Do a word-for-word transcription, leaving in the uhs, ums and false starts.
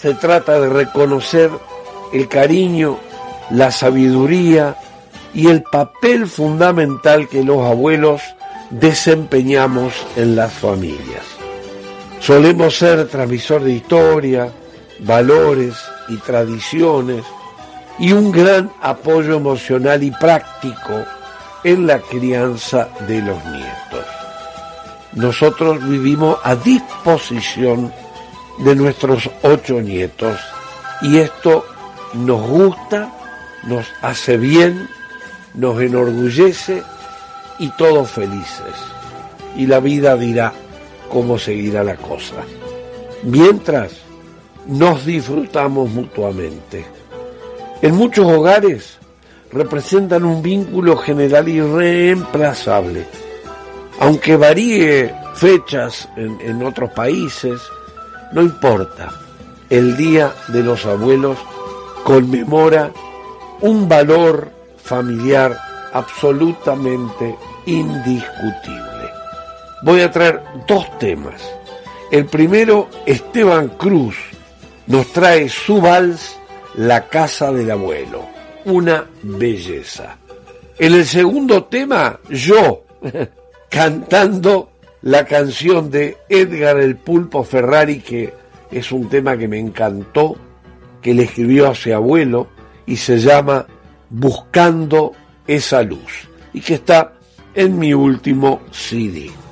se trata de reconocer el cariño, la sabiduría y el papel fundamental que los abuelos desempeñamos en las familias. Solemos ser transmisor de historia, valores y tradiciones y un gran apoyo emocional y práctico en la crianza de los nietos. Nosotros vivimos a disposición de nuestros ocho nietos y esto nos gusta, nos hace bien, nos enorgullece y todos felices. Y la vida dirá cómo seguirá la cosa. Mientras nos disfrutamos mutuamente. En muchos hogares representan un vínculo general irreemplazable. Aunque varíe fechas en, en otros países, no importa. El Día de los Abuelos conmemora un valor familiar absolutamente indiscutible. Voy a traer dos temas. El primero, Esteban Cruz nos trae su vals La Casa del Abuelo, una belleza. En el segundo tema, yo, cantando la canción de Edgar el Pulpo Ferrari, que es un tema que me encantó, que le escribió a su abuelo, y se llama Buscando esa luz, y que está en mi último C D.